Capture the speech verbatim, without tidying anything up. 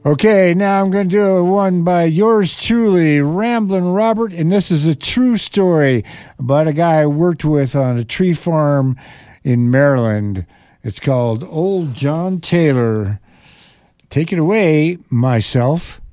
Okay, now I'm going to do one by yours truly, Ramblin' Robert, and this is a true story about a guy I worked with on a tree farm in Maryland. It's called Old John Taylor. Take it away, myself.